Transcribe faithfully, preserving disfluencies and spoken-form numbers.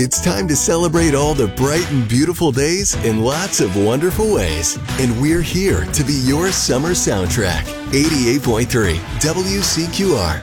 It's time to celebrate all the bright and beautiful days in lots of wonderful ways. And we're here to be your summer soundtrack. eighty-eight point three W C Q R.